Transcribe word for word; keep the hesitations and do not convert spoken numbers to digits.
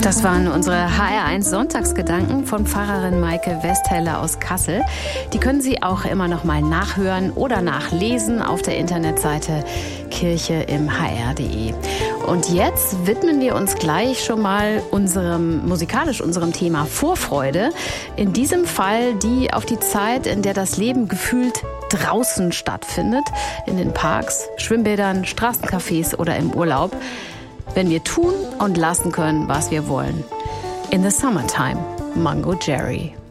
Das waren unsere H R eins Sonntagsgedanken von Pfarrerin Maike Westheller aus Kassel. Die können Sie auch immer noch mal nachhören oder nachlesen auf der Internetseite kirche im h r punkt d e. Und jetzt widmen wir uns gleich schon mal unserem, musikalisch unserem Thema Vorfreude. In diesem Fall die auf die Zeit, in der das Leben gefühlt draußen stattfindet. In den Parks, Schwimmbädern, Straßencafés oder im Urlaub. Wenn wir tun und lassen können, was wir wollen. In the Summertime, Mungo Jerry.